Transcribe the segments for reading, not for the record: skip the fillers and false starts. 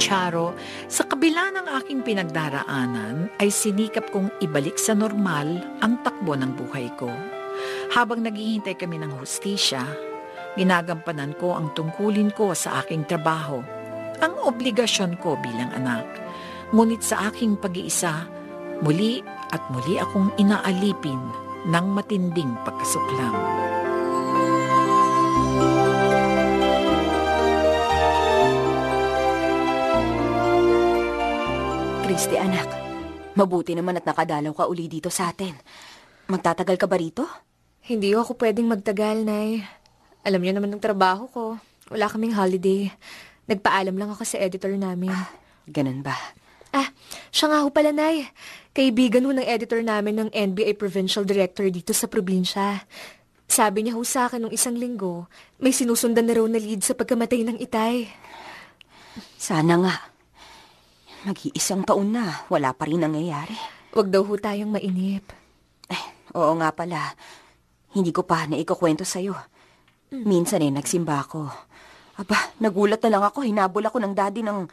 Charo, sa kabila ng aking pinagdaraanan ay sinikap kong ibalik sa normal ang takbo ng buhay ko. Habang naghihintay kami ng hustisya, ginagampanan ko ang tungkulin ko sa aking trabaho, ang obligasyon ko bilang anak. Ngunit sa aking pag-iisa, muli at muli akong inaalipin ng matinding pagkasuklam. Christy, anak. Mabuti naman at nakadalaw ka uli dito sa atin. Magtatagal ka ba rito? Hindi ako pwedeng magtagal, Nay. Alam niyo naman ng trabaho ko. Wala kaming holiday. Nagpaalam lang ako sa editor namin. Ganun ba? Siya nga ho pala, Nay. Kaibigan ho ng editor namin ng NBA Provincial Director dito sa probinsya. Sabi niya ho sa akin nung isang linggo, may sinusundan na raw na lead sa pagkamatay ng Itay. Sana nga. Mag-iisang taon na, wala pa rin nangyayari. Huwag daw ho tayong mainip. Oo nga pala. Hindi ko pa naikukwento sa'yo. Minsan nagsimba ako. Aba, nagulat na lang ako. Hinabol ako ng daddy ng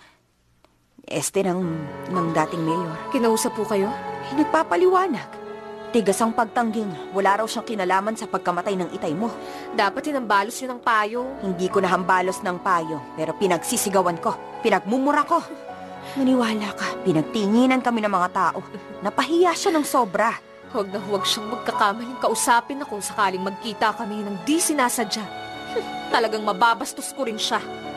dating mayor. Kinausap po kayo? Nagpapaliwanag. Tigas ang pagtangging. Wala raw siyang kinalaman sa pagkamatay ng Itay mo. Dapat hinambalos yun ng payo. Hindi ko nahambalos ng payo, pero pinagsisigawan ko. Pinagmumura ko. Maniwala ka, pinagtinginan kami ng mga tao. Napahiya siya ng sobra. Huwag na huwag siyang magkakamaling kausapin na kung sakaling magkita kami ng di sinasadya. Talagang mababastos ko rin siya.